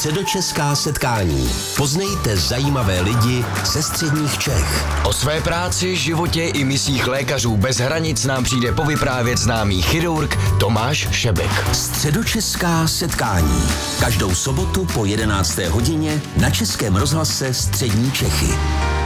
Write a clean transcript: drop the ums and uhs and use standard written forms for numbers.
Středočeská setkání. Poznejte zajímavé lidi ze středních Čech. O své práci, životě i misích lékařů bez hranic nám přijde povyprávět známý chirurg Tomáš Šebek. Středočeská setkání. Každou sobotu po 11. hodině na Českém rozhlase Střední Čechy.